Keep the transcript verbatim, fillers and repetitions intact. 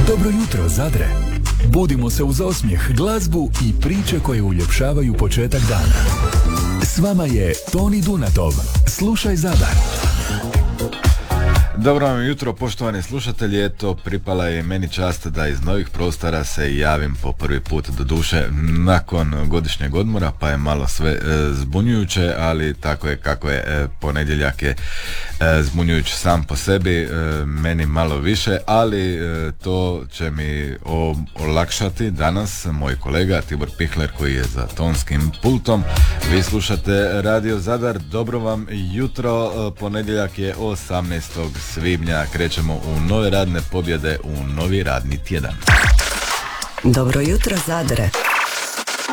Dobro jutro, Zadre. Budimo se uz osmijeh, glazbu i priče koje uljepšavaju početak dana. S vama je Toni Dunatov. Slušaj Zadar. Dobro vam jutro, poštovani slušatelji. Eto, pripala je meni čast da iz novih prostora se javim po prvi put, do duše nakon godišnjeg odmora, pa je malo sve e, zbunjujuće, ali tako je kako je. E, ponedjeljak je e, zbunjujući sam po sebi, e, meni malo više, ali e, to će mi o, olakšati danas moj kolega Tibor Pihler koji je za tonskim pultom. Vi slušate Radio Zadar, dobro vam jutro. E, ponedjeljak je osamnaestog svibnja, krećemo u nove radne pobjede, u novi radni tjedan. Dobro jutro, Zadre.